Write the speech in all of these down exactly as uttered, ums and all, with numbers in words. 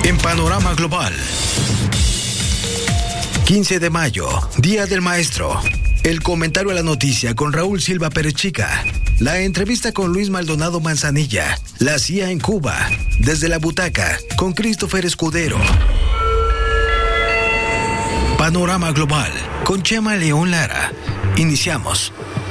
En Panorama Global. quince de mayo, Día del Maestro. El comentario a la noticia con Raúl Silva Perechica. La entrevista con Luis Maldonado Manzanilla. La C I A en Cuba. Desde la butaca, con Christopher Escudero. Panorama Global, con Chema León Lara. Iniciamos.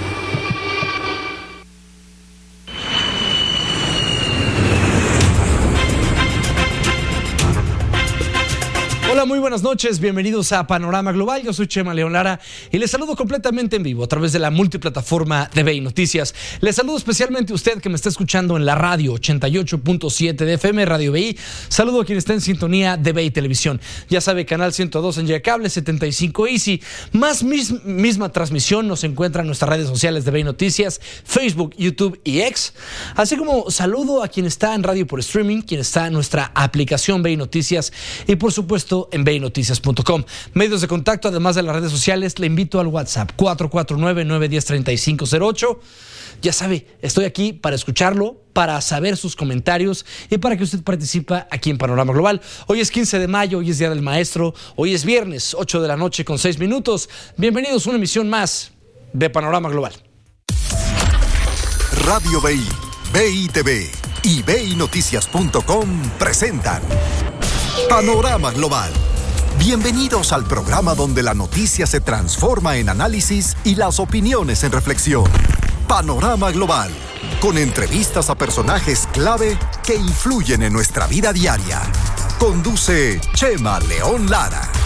Hola, muy buenas noches, bienvenidos a Panorama Global, yo soy Chema León Lara y les saludo completamente en vivo a través de la multiplataforma de V I Noticias. Les saludo especialmente a usted que me está escuchando en la radio ochenta y ocho punto siete de F M, Radio V I. Saludo a quien está en sintonía de V I Televisión. Ya sabe, canal ciento dos en Yacable, setenta y cinco Easy. Más mis, misma transmisión nos encuentra en nuestras redes sociales de V I Noticias, Facebook, YouTube y X. Así como saludo a quien está en radio por streaming, quien está en nuestra aplicación V I Noticias y por supuesto en V I Noticias punto com. Medios de contacto, además de las redes sociales, le invito al WhatsApp cuatro cuatro nueve, nueve uno cero, tres cinco cero ocho. Ya sabe, estoy aquí para escucharlo, para saber sus comentarios y para que usted participe aquí en Panorama Global. Hoy es quince de mayo, hoy es Día del Maestro, hoy es viernes, ocho de la noche con seis minutos. Bienvenidos a una emisión más de Panorama Global. Radio V I, V I T V y V I Noticias punto com presentan Panorama Global. Bienvenidos al programa donde la noticia se transforma en análisis y las opiniones en reflexión. Panorama Global, con entrevistas a personajes clave que influyen en nuestra vida diaria. Conduce Chema León Lara.